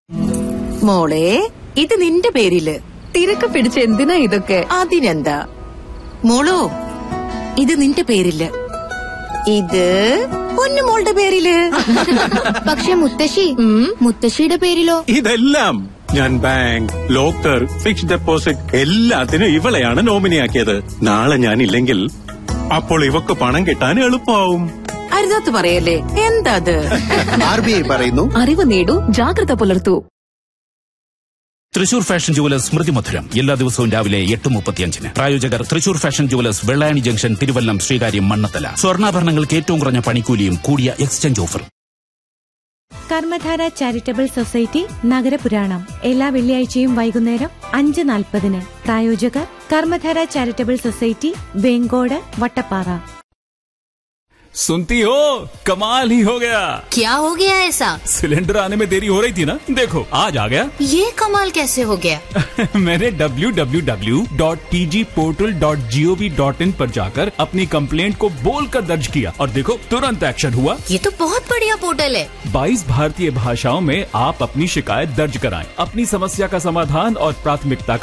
മോളെ, ഇത് നിന്റെ പേരില്. തിരക്ക് പിടിച്ച എന്തിനാ ഇതൊക്കെ? അതിനെന്താ മോളോ, ഇത് നിന്റെ പേരില്. ഇത് പൊന്നുമോളുടെ പേരില്. പക്ഷെ മുത്തശ്ശിയുടെ പേരിലോ? ഇതെല്ലാം ഞാൻ ബാങ്ക്, ലോക്കർ, ഫിക്സ്ഡ് ഡെപ്പോസിറ്റ് എല്ലാത്തിനും ഇവളെയാണ് നോമിനിയാക്കിയത്. നാളെ ഞാൻ ഇല്ലെങ്കിൽ അപ്പോൾ ഇവക്ക് പണം കിട്ടാൻ എളുപ്പമാവും. അരുതാത്ത് പറയല്ലേ. എന്താ അത്? RBI പറയുന്നു, അറിവ് നേടൂ, ജാഗ്രത പുലർത്തൂ. തൃശൂർ ഫാഷൻ ജുവലേഴ്സ് സ്മൃതി മധുരം എല്ലാ ദിവസവും രാവിലെ 8:35. പ്രായോജകർ Thrissur fashion jewellers, Vellayani junction, Thiruvallam, Sreekaryam, Mannathala. സ്വർണ്ണാഭരണങ്ങൾക്ക് ഏറ്റവും കുറഞ്ഞ പണിക്കൂലിയും കൂടിയ exchange offer. Karmadhara charitable society നഗരപുരാണം എല്ലാ വെള്ളിയാഴ്ചയും വൈകുന്നേരം 5:40. പ്രായോജകർ കർമ്മധാര ചാരിറ്റബിൾ സൊസൈറ്റി, വേങ്കോട്, വട്ടപ്പാറ. सुनती हो, कमाल ही हो गया। क्या हो गया ऐसा? सिलेंडर आने में देरी हो रही थी ना, देखो आज आ गया। ये कमाल कैसे हो गया? मैंने www.tgportal.gov.in पर जाकर अपनी कंप्लेंट को बोलकर दर्ज किया और देखो तुरंत एक्शन हुआ। ये तो बहुत बढ़िया पोर्टल है। 22 भारतीय भाषाओं में आप अपनी शिकायत दर्ज कराएं, अपनी समस्या का समाधान और प्राथमिकता